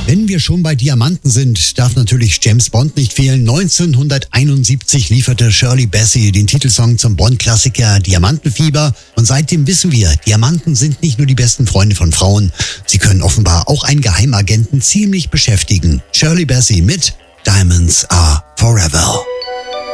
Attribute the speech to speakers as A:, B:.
A: Wenn wir schon bei Diamanten sind, darf natürlich James Bond nicht fehlen. 1971 lieferte Shirley Bassey den Titelsong zum Bond-Klassiker Diamantenfieber. Und seitdem wissen wir, Diamanten sind nicht nur die besten Freunde von Frauen. Sie können offenbar auch einen Geheimagenten ziemlich beschäftigen. Shirley Bassey mit Diamonds Are Forever.